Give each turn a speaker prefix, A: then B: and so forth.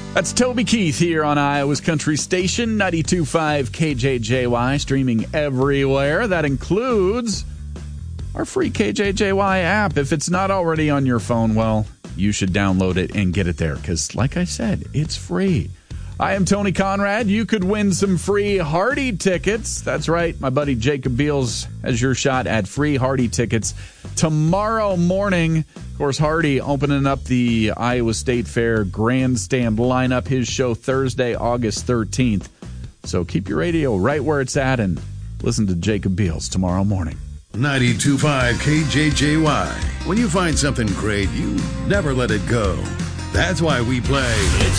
A: That's Toby Keith here on Iowa's Country Station, 92.5 KJJY, streaming everywhere. That includes our free KJJY app. If it's not already on your phone, well, you should download it and get it there because, like I said, it's free. I am Tony Conrad. You could win some free Hardy tickets. That's right. My buddy Jacob Beals has your shot at free Hardy tickets tomorrow morning. Of course, Hardy opening up the Iowa State Fair grandstand lineup. His show Thursday, August 13th. So keep your radio right where it's at and listen to Jacob Beals tomorrow morning.
B: 92.5 KJJY. When you find something great, you never let it go. That's why we play. It's